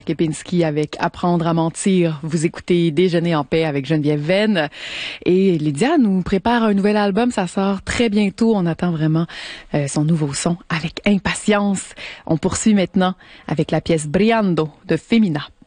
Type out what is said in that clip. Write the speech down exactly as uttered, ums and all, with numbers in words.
Kepinski avec Apprendre à mentir. Vous écoutez Déjeuner en paix avec Geneviève Venn. Et Lydia nous prépare un nouvel album. Ça sort très bientôt. On attend vraiment euh, son nouveau son avec impatience. On poursuit maintenant avec la pièce Briando de Femina.